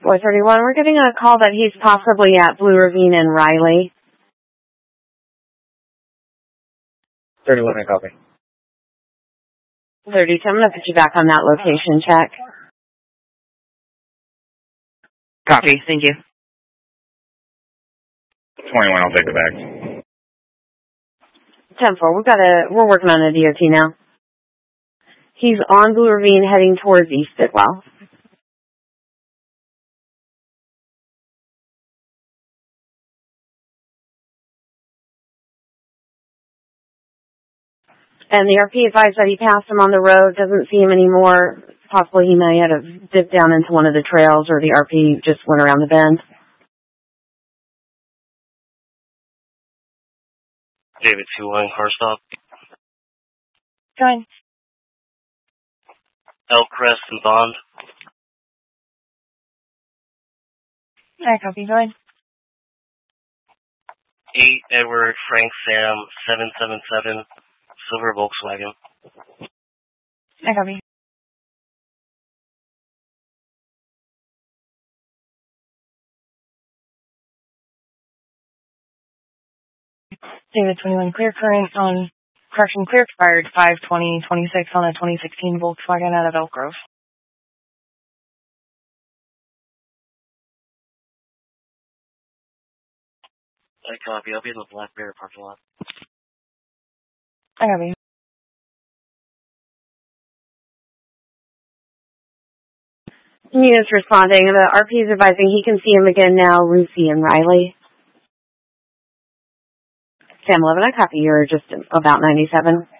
431, we're getting a call that he's possibly at Blue Ravine and Riley. 31, I copy. 32, I'm going to put you back on that location check. Copy, thank you. 21, I'll take it back. 10-4, we're working on a DOT now. He's on Blue Ravine heading towards East Bidwell. And the RP advised that he passed him on the road, doesn't see him anymore. Possibly he may have dipped down into one of the trails, or the RP just went around the bend. David 2-1, car stop. Fine. Elkrest and Bond. I copy, go ahead. 8 Edward Frank Sam 777 silver Volkswagen. I copy. David 21, clear current on, correction, clear expired 5/20/26 on a 2016 Volkswagen out of Elk Grove. I copy. I'll be in the Black Bear parking lot. I copy. Units responding. The RP is advising he can see him again now, Lucy and Riley. Sam 11, I copy. You're just about 97.